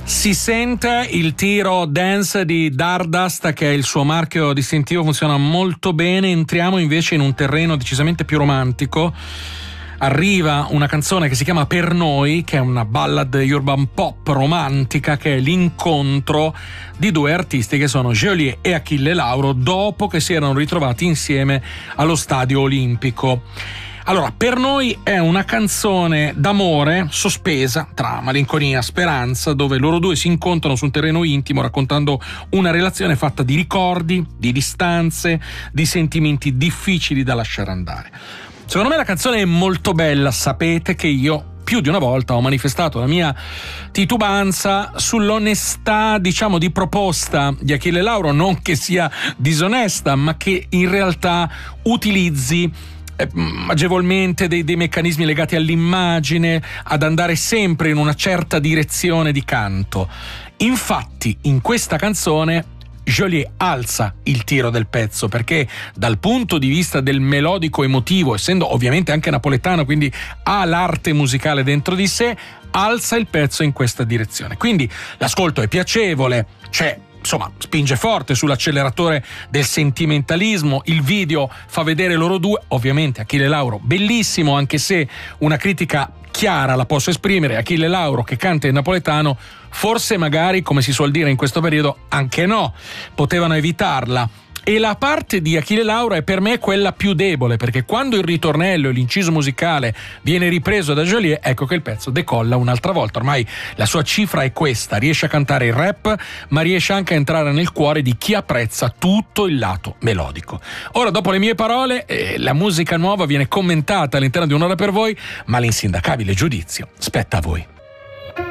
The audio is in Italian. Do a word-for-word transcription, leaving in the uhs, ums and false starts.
Si sente il tiro dance di Dardust, che è il suo marchio distintivo, funziona molto bene. Entriamo invece in un terreno decisamente più romantico. Arriva una canzone che si chiama Per Noi, che è una ballad urban pop romantica, che è l'incontro di due artisti che sono Geolier e Achille Lauro dopo che si erano ritrovati insieme allo Stadio Olimpico. Allora, Per Noi è una canzone d'amore sospesa tra malinconia e speranza, dove loro due si incontrano su un terreno intimo raccontando una relazione fatta di ricordi, di distanze, di sentimenti difficili da lasciare andare. Secondo me la canzone è molto bella. Sapete che io più di una volta ho manifestato la mia titubanza sull'onestà, diciamo, di proposta di Achille Lauro, non che sia disonesta, ma che in realtà utilizzi agevolmente dei, dei meccanismi legati all'immagine, ad andare sempre in una certa direzione di canto. Infatti in questa canzone Geolier alza il tiro del pezzo, perché dal punto di vista del melodico emotivo, essendo ovviamente anche napoletano, quindi ha l'arte musicale dentro di sé, alza il pezzo in questa direzione. Quindi l'ascolto è piacevole, c'è insomma, spinge forte sull'acceleratore del sentimentalismo. Il video fa vedere loro due, ovviamente Achille Lauro bellissimo, anche se una critica chiara la posso esprimere: Achille Lauro che canta in napoletano, forse magari, come si suol dire in questo periodo, anche no, potevano evitarla. E la parte di Achille Lauro è per me quella più debole, perché quando il ritornello e l'inciso musicale viene ripreso da Geolier, ecco che il pezzo decolla un'altra volta. Ormai la sua cifra è questa: riesce a cantare il rap, ma riesce anche a entrare nel cuore di chi apprezza tutto il lato melodico. Ora, dopo le mie parole, eh, la musica nuova viene commentata all'interno di Un'ora per voi, ma l'insindacabile giudizio spetta a voi.